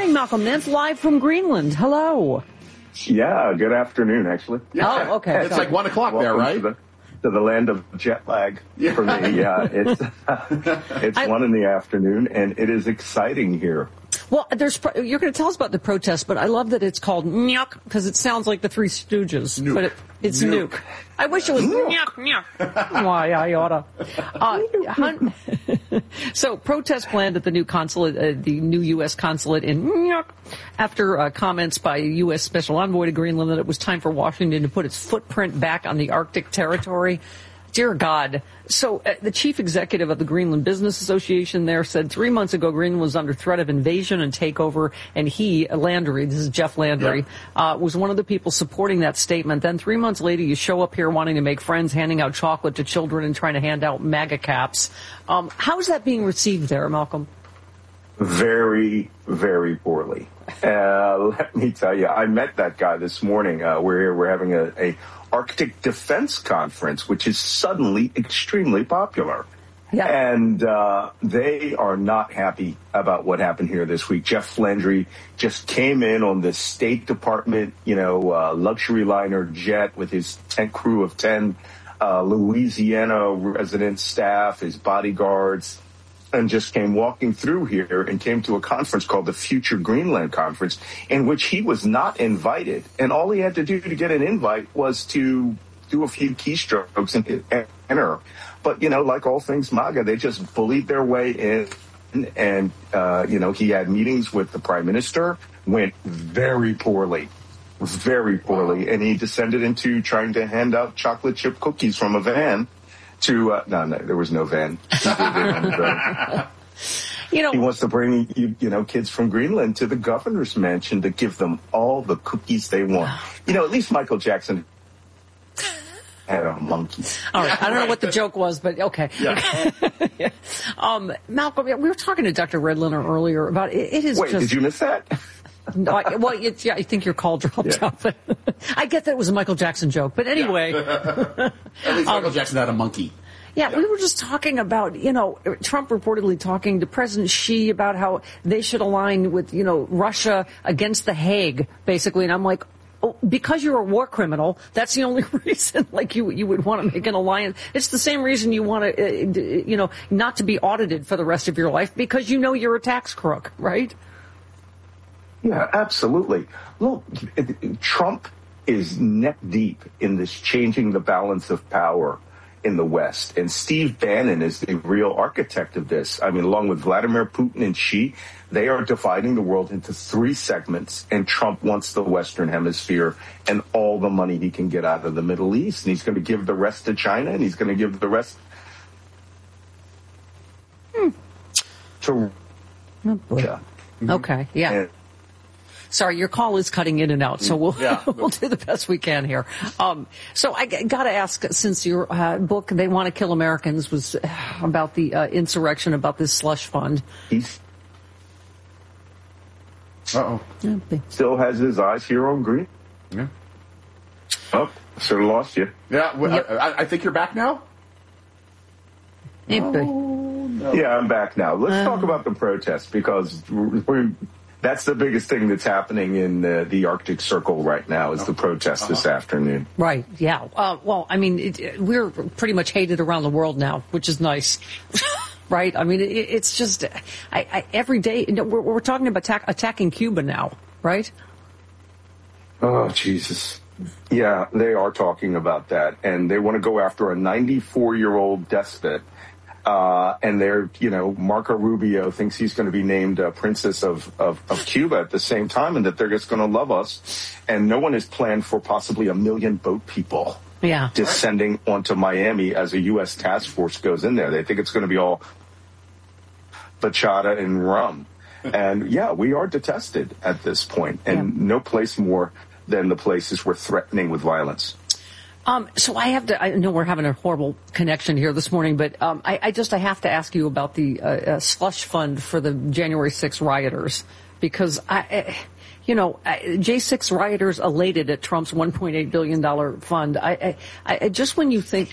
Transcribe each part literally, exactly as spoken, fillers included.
morning, Malcolm Nance, live from Greenland. Hello. Yeah, good afternoon, actually. Yeah. Oh, okay. It's like one o'clock there, right? To the, to the land of jet lag Yeah. for me. Yeah, it's it's I- one in the afternoon, and it is exciting here. Well, there's pro- you're going to tell us about the protest, but I love that it's called Nyuk because it sounds like the Three Stooges. Nuke. But it, it's Nuke. nuke. I wish it was Nyuk, Nyuk. Why, I oughta. Uh, hun- so, protest planned at the new consulate, uh, the new U S consulate in Nyuk, after uh, comments by U S Special Envoy to Greenland that it was time for Washington to put its footprint back on the Arctic territory. Dear God. So uh, the chief executive of the Greenland Business Association there said three months ago Greenland was under threat of invasion and takeover, and he, Landry, this is Jeff Landry, yeah. uh, was one of the people supporting that statement. Then three months later you show up here wanting to make friends, handing out chocolate to children and trying to hand out MAGA caps. Um, how is that being received there, Malcolm? Very, very poorly. Uh, let me tell you, I met that guy this morning. Uh, we're here, we're having a, a Arctic Defense Conference, which is suddenly extremely popular. Yeah. And uh, they are not happy about what happened here this week. Jeff Landry just came in on the State Department, you know, uh, luxury liner jet with his ten crew of ten uh, Louisiana resident staff, his bodyguards, and just came walking through here and came to a conference called the Future Greenland Conference, in which he was not invited. And all he had to do to get an invite was to do a few keystrokes and hit enter. But, you know, like all things MAGA, they just bullied their way in. And, uh, you know, he had meetings with the prime minister, went very poorly, very poorly. And he descended into trying to hand out chocolate chip cookies from a van. To uh, no, no, there was no van. You know, he wants to bring you, you know, kids from Greenland to the governor's mansion to give them all the cookies they want. You know, at least Michael Jackson had a monkey. All right, I don't know what the joke was, but okay. Yeah. yeah. Um, Malcolm, we were talking to Doctor Redliner earlier about it. It is Wait, just. did you miss that? No, I, well, it's, yeah, I think your call dropped Yeah. out. I get that it was a Michael Jackson joke, but anyway. At least Michael um, Jackson had a monkey. Yeah, yeah, we were just talking about, you know, Trump reportedly talking to President Xi about how they should align with, you know, Russia against The Hague, basically. And I'm like, oh, because you're a war criminal, that's the only reason, like, you you would want to make an alliance. It's the same reason you want to, uh, you know, not to be audited for the rest of your life, because you know you're a tax crook, right? Yeah, absolutely. Look, Trump is neck deep in this changing the balance of power in the West. And Steve Bannon is the real architect of this. I mean, along with Vladimir Putin and Xi, they are dividing the world into three segments. And Trump wants the Western Hemisphere and all the money he can get out of the Middle East. And he's going to give the rest to China, and he's going to give the rest hmm. to oh, Russia. Okay, yeah. And Sorry, your call is cutting in and out, so we'll yeah. we'll do the best we can here. Um, so I got to ask, since your uh, book, They Want to Kill Americans, was uh, about the uh, insurrection, about this slush fund. he's Uh-oh. still has his eyes here on green. Yeah. Oh, sort of lost you. Yeah, well, Yep. I, I think you're back now? Oh, Yeah, I'm back now. Let's talk about the protests, because we're, that's the biggest thing that's happening in uh, the Arctic Circle right now is the protest this afternoon. Right, yeah. Uh, well, I mean, it, we're pretty much hated around the world now, which is nice. Right? I mean, it, it's just, I, I, every day, you know, we're, we're talking about attack, attacking Cuba now, right? Oh, Jesus. Yeah, they are talking about that. And they want to go after a ninety-four-year-old despot. Uh, and they're, you know, Marco Rubio thinks he's going to be named uh, Princess of, of, of Cuba at the same time, and that they're just going to love us. And no one has planned for possibly a million boat people Yeah. descending onto Miami as a U S task force goes in there. They think it's going to be all bachata and rum. And, yeah, we are detested at this point, and Yeah. no place more than the places we're threatening with violence. Um, so I have to, I know we're having a horrible connection here this morning, but um, I, I just, I have to ask you about the uh, uh, slush fund for the January sixth rioters, because I, I you know, J six rioters elated at Trump's one point eight billion dollars fund. I, I, I just when you think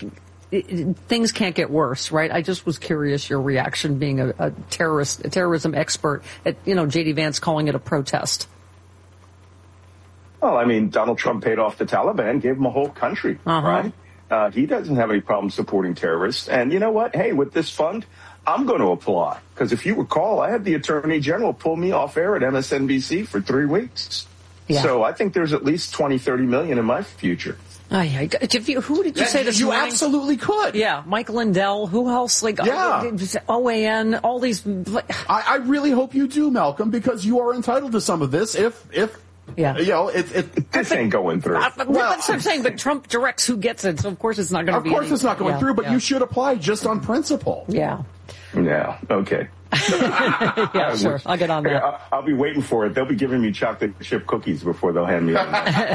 it, it, things can't get worse, right? I just was curious your reaction, being a, a terrorist, a terrorism expert, at, you know, J D Vance calling it a protest. Well, I mean, Donald Trump paid off the Taliban, gave them a whole country, uh-huh. right? Uh, he doesn't have any problem supporting terrorists. And you know what? Hey, with this fund, I'm going to apply. Because if you recall, I had the Attorney General pull me off air at M S N B C for three weeks. Yeah. So I think there's at least twenty, thirty million in my future. Oh, yeah. Who did you yeah, say this You morning? absolutely could. Yeah, Mike Lindell. Who else? Like yeah. O A N, all these. I, I really hope you do, Malcolm, because you are entitled to some of this if, if yeah. you know, it, it, this ain't going through. Uh, well, well, that's what I'm saying, but Trump directs who gets it, so of course it's not going to be Of course any, it's not going yeah, through, but yeah. you should apply just on principle. Yeah. Yeah, okay. yeah, sure. I'll get on that. I'll, I'll be waiting for it. They'll be giving me chocolate chip cookies before they'll hand me on.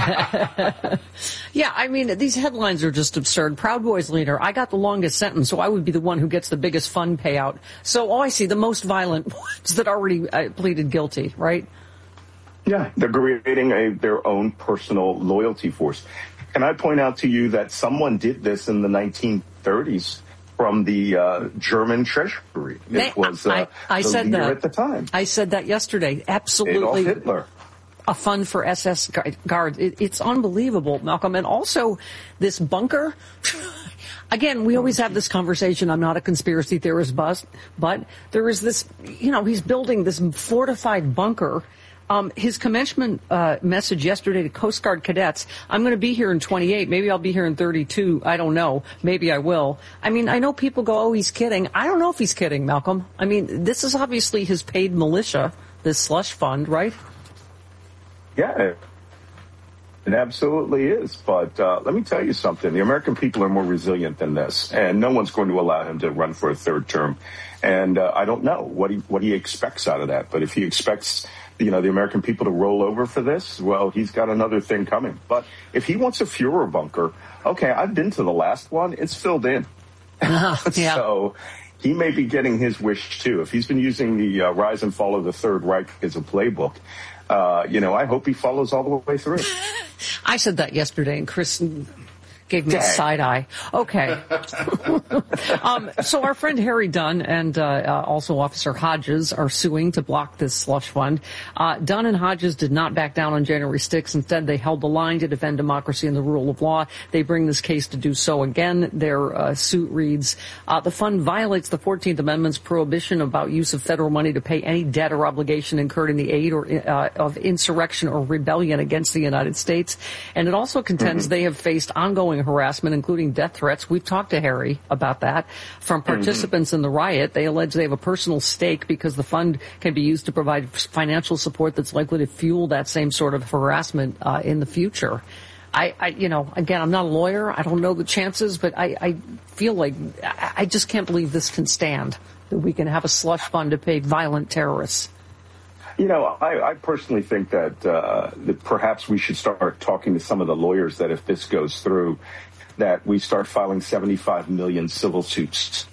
Yeah, I mean, these headlines are just absurd. Proud Boys leader, I got the longest sentence, so I would be the one who gets the biggest fund payout. So, oh, I see, the most violent ones that already uh, pleaded guilty, right? Yeah, they're creating a, their own personal loyalty force. Can I point out to you that someone did this in the nineteen thirties? From the uh, German treasury. It was uh, I, I the said leader that. at the time. I said that yesterday. Absolutely. Adolf Hitler. A fund for S S guards. It, it's unbelievable, Malcolm. And also, this bunker. Again, we always have this conversation. I'm not a conspiracy theorist, but, but there is this, you know, he's building this fortified bunker. Um, his commencement uh, message yesterday to Coast Guard cadets, I'm going to be here in twenty-eight. Maybe I'll be here in thirty-two. I don't know. Maybe I will. I mean, I know people go, oh, he's kidding. I don't know if he's kidding, Malcolm. I mean, this is obviously his paid militia, this slush fund, right? Yeah, it absolutely is. But uh, let me tell you something. The American people are more resilient than this, and no one's going to allow him to run for a third term. And uh, I don't know what he what he expects out of that. But if he expects, you know, the American people to roll over for this, well, he's got another thing coming. But if he wants a Fuhrer bunker, okay, I've been to the last one. It's filled in. Uh, yeah. So he may be getting his wish, too. If he's been using the uh, rise and fall of the Third Reich as a playbook, uh, you know, I hope he follows all the way through. I said that yesterday, and Chris gave me Dang. a side eye. Okay. um, so our friend Harry Dunn and uh, uh, also Officer Hodges are suing to block this slush fund. Uh, Dunn and Hodges did not back down on January sixth. Instead, they held the line to defend democracy and the rule of law. They bring this case to do so again. Their uh, suit reads, uh, the fund violates the fourteenth Amendment's prohibition about use of federal money to pay any debt or obligation incurred in the aid or uh, of insurrection or rebellion against the United States. And it also contends mm-hmm. they have faced ongoing harassment, including death threats. We've talked to Harry about that. From participants mm-hmm. in the riot, they allege they have a personal stake because the fund can be used to provide financial support that's likely to fuel that same sort of harassment uh, in the future. I, I, you know, again, I'm not a lawyer. I don't know the chances, but I, I feel like I, I just can't believe this can stand, that we can have a slush fund to pay violent terrorists. You know, I, I personally think that, uh, that perhaps we should start talking to some of the lawyers that if this goes through, that we start filing seventy-five million civil suits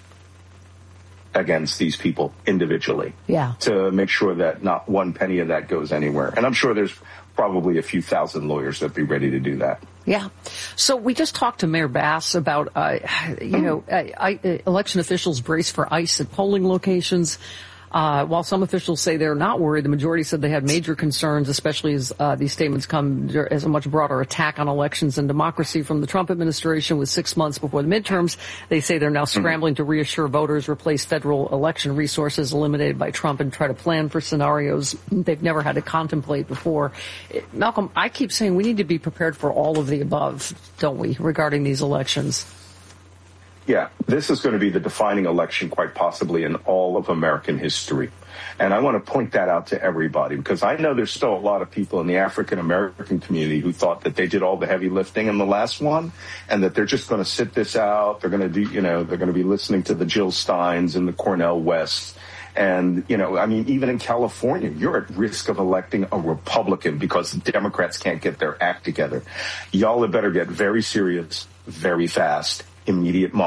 against these people individually. Yeah. To make sure that not one penny of that goes anywhere. And I'm sure there's probably a few thousand lawyers that'd be ready to do that. Yeah. So we just talked to Mayor Bass about, uh, you know, I, I, election officials brace for ICE at polling locations. Uh, while some officials say they're not worried, the majority said they had major concerns, especially as uh, these statements come as a much broader attack on elections and democracy from the Trump administration with six months before the midterms. They say they're now scrambling to reassure voters, replace federal election resources eliminated by Trump, and try to plan for scenarios they've never had to contemplate before. Malcolm, I keep saying we need to be prepared for all of the above, don't we, regarding these elections? Yeah, this is going to be the defining election, quite possibly, in all of American history. And I want to point that out to everybody, because I know there's still a lot of people in the African-American community who thought that they did all the heavy lifting in the last one and that they're just going to sit this out. They're going to do, you know, they're going to be listening to the Jill Steins and the Cornel Wests. And, you know, I mean, even in California, you're at risk of electing a Republican because the Democrats can't get their act together. Y'all had better get very serious, very fast. Immediate month.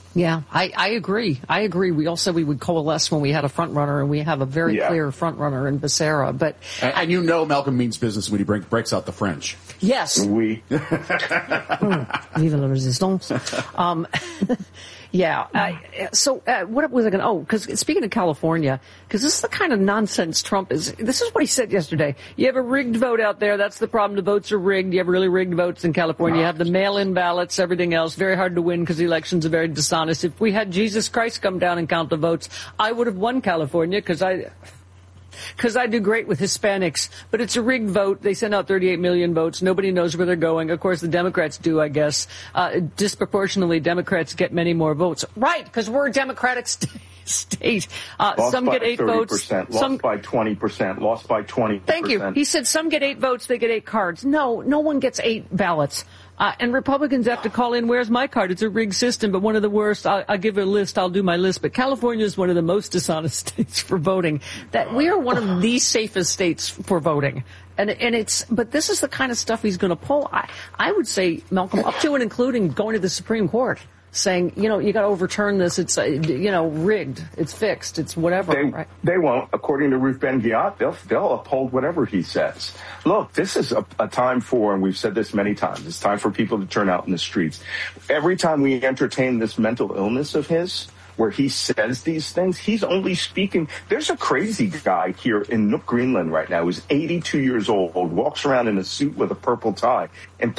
Yeah, I, I agree. I agree. We all said we would coalesce when we had a front runner, and we have a very yeah. clear front runner in Becerra. But and, and you know Malcolm means business when he break, breaks out the French. Yes. Oui. mm, vive la résistance. Um, yeah. I, so uh, what was I going to? Oh, because speaking of California, because this is the kind of nonsense Trump is. This is what he said yesterday. You have a rigged vote out there. That's the problem. The votes are rigged. You have really rigged votes in California. You have the mail-in ballots, everything else. Very hard to win because the elections are very dishonest. If we had Jesus Christ come down and count the votes, I would have won California because I. Because I do great with Hispanics, but it's a rigged vote. They send out thirty-eight million votes. Nobody knows where they're going. Of course, the Democrats do, I guess. Uh, disproportionately, Democrats get many more votes. Right, because we're a Democratic st- state. Uh, lost some by get eight thirty votes. percent, lost some by twenty percent, lost by twenty percent. Thank you. He said some get eight votes, they get eight cards. No, no one gets eight ballots. Uh, and Republicans have to call in, where's my card? It's a rigged system, but one of the worst. I'll, I'll give it a list. I'll do my list. But California is one of the most dishonest states for voting. That we are one of the safest states for voting. And, and it's, but this is the kind of stuff he's going to pull. I, I would say, Malcolm, up to and including going to the Supreme Court, saying, you know, you got to overturn this. It's, uh, you know, rigged. It's fixed. It's whatever. They, right? they won't. According to Ruth Ben-Ghiat, they'll, they'll uphold whatever he says. Look, this is a, a time for, and we've said this many times, it's time for people to turn out in the streets. Every time we entertain this mental illness of his, where he says these things, he's only speaking. There's a crazy guy here in Nook, Greenland right now who's eighty-two years old, walks around in a suit with a purple tie, and